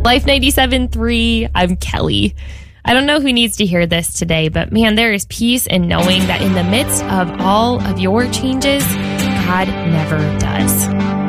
Life 97.3, I'm Kelly. I don't know who needs to hear this today, but man, there is peace in knowing that in the midst of all of your changes, God never does.